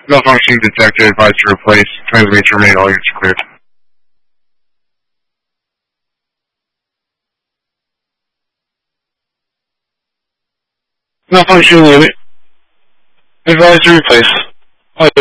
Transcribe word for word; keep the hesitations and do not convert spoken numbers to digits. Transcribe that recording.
Malfunctioning detected. Advised to replace. Transmit terminate. All units cleared. Malfunction unit. Advised to replace.